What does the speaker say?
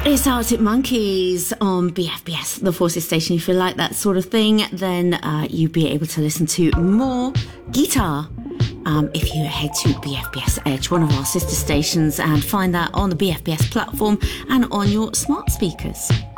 It's Arctic Monkeys on BFBS, the Forces station. If you like that sort of thing, then you'll be able to listen to more guitar if you head to BFBS Edge, one of our sister stations, and find that on the BFBS platform and on your smart speakers.